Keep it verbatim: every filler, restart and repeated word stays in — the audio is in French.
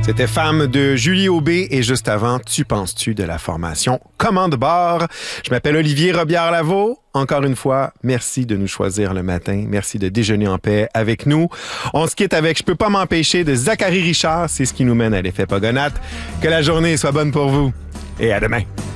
C'était Femme de Julie Aubé et juste avant, Tu penses-tu de la formation Commande bord. Je m'appelle Olivier Robillard-Lavaux. Encore une fois, merci de nous choisir le matin. Merci de déjeuner en paix avec nous. On se quitte avec Je peux pas m'empêcher de Zachary Richard. C'est ce qui nous mène à l'effet Pogonate. Que la journée soit bonne pour vous et à demain.